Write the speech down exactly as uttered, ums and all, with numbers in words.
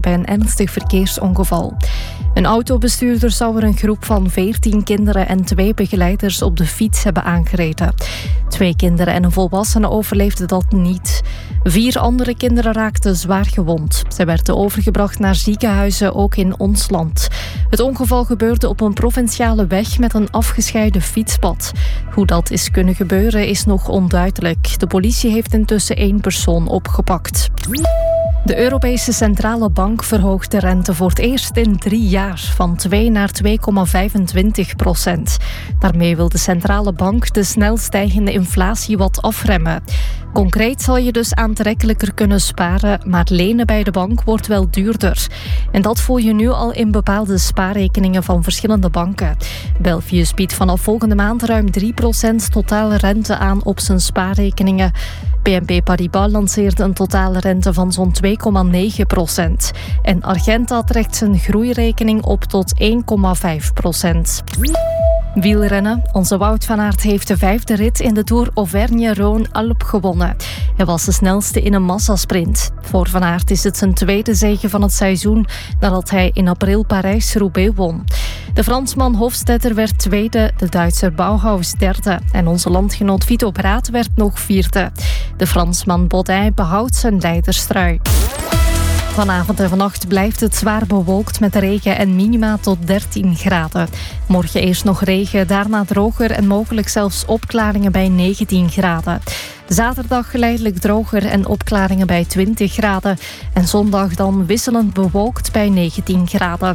bij een ernstig verkeersongeval. Een autobestuurder zou er een groep van veertien kinderen en twee begeleiders op de fiets hebben aangereden. Twee kinderen en een volwassene overleefden dat niet. Vier andere kinderen raakten zwaar gewond. Zij werden overgebracht naar ziekenhuizen, ook in ons land. Het ongeval gebeurde op een provinciale weg met een afgescheiden fietspad. Hoe dat is kunnen gebeuren is nog onduidelijk. De politie heeft intussen één persoon opgepakt. De Europese Centrale Bank verhoogt de rente voor het eerst in drie jaar van twee naar twee komma vijfentwintig procent. Daarmee wil de centrale bank de snel stijgende inflatie wat afremmen. Concreet zal je dus aantrekkelijker kunnen sparen, maar lenen bij de bank wordt wel duurder. En dat voel je nu al in bepaalde spaarrekeningen van verschillende banken. Belfius biedt vanaf volgende maand ruim drie procent totale rente aan op zijn spaarrekeningen. B N P Paribas lanceerde een totale rente van zo'n twee komma negen procent. En Argenta trekt zijn groeirekening op tot één komma vijf procent. Wielrennen. Onze Wout van Aert heeft de vijfde rit in de Tour Auvergne-Rhône-Alpes gewonnen. Hij was de snelste in een massasprint. Voor Van Aert is het zijn tweede zege van het seizoen nadat hij in april Parijs-Roubaix won. De Fransman Hofstetter werd tweede, de Duitser Bauhaus derde en onze landgenoot Vito Braat werd nog vierde. De Fransman Baudin behoudt zijn leiderstrui. Vanavond en vannacht blijft het zwaar bewolkt met regen en minima tot dertien graden. Morgen eerst nog regen, daarna droger en mogelijk zelfs opklaringen bij negentien graden. Zaterdag geleidelijk droger en opklaringen bij twintig graden. En zondag dan wisselend bewolkt bij negentien graden.